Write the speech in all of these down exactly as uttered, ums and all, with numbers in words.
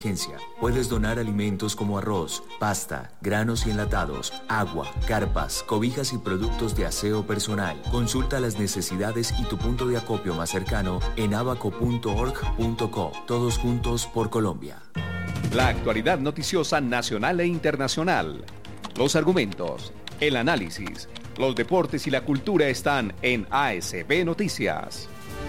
Puedes donar alimentos como arroz, pasta, granos y enlatados, agua, carpas, cobijas y productos de aseo personal. Consulta las necesidades y tu punto de acopio más cercano en abaco punto org punto co. Todos juntos por Colombia. La actualidad noticiosa nacional e internacional. Los argumentos, el análisis, los deportes y la cultura están en A S B Noticias.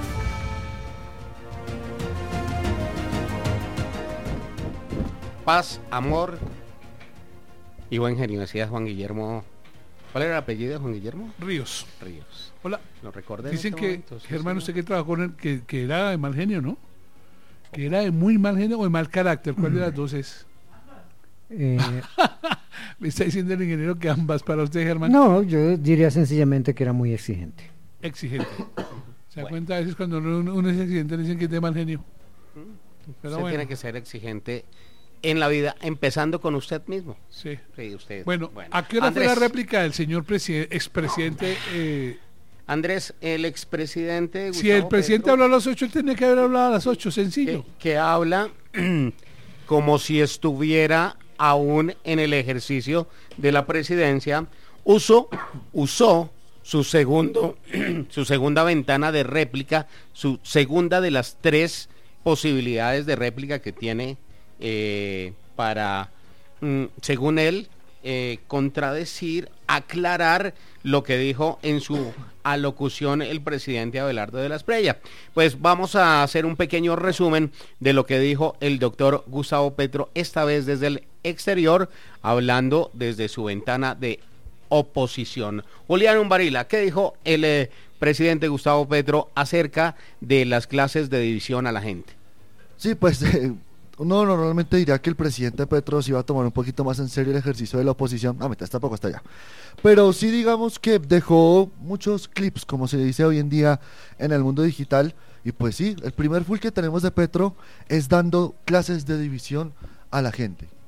Paz, amor y buen genio, decía Juan Guillermo. ¿Cuál era el apellido de Juan Guillermo? Ríos. Ríos. Hola. Lo recordé. Dicen este que, momento, sí, Germán, sí, usted que trabajó con él, que, que era de mal genio, ¿no? Que era de muy mal genio o de mal carácter. ¿Cuál de las dos es? Eh, Me está diciendo el ingeniero que ambas para usted, Germán. no, yo diría sencillamente que era muy exigente. Exigente. ¿Se da Bueno. cuenta a veces cuando uno, uno es exigente le dicen que es de mal genio? Pero usted bueno. tiene que ser exigente en la vida, empezando con usted mismo. Sí. Sí, usted. Bueno, ¿a qué hora Andrés, fue la réplica del señor preside- expresidente? Eh, Andrés, el expresidente. si el Gustavo presidente Petro, habló a las ocho, él tenía que haber hablado a las ocho, sencillo. que, que habla como si estuviera aún en el ejercicio de la presidencia, usó, usó su segundo, su segunda ventana de réplica, su segunda de las tres posibilidades de réplica que tiene eh, para, mm, según él, eh, contradecir, aclarar lo que dijo en su alocución el presidente Abelardo de la Espriella. Pues vamos a hacer un pequeño resumen de lo que dijo el doctor Gustavo Petro, esta vez desde el exterior, hablando desde su ventana de oposición. Julián Umbarila, ¿qué dijo el eh, presidente Gustavo Petro acerca de las clases de división a la gente? Sí, pues eh, uno normalmente diría que el presidente Petro se iba a tomar un poquito más en serio el ejercicio de la oposición. Ah, mira, tampoco está allá. Pero sí, digamos que dejó muchos clips, como se dice hoy en día en el mundo digital. Y pues sí, el primer full que tenemos de Petro es dando clases de división a la gente.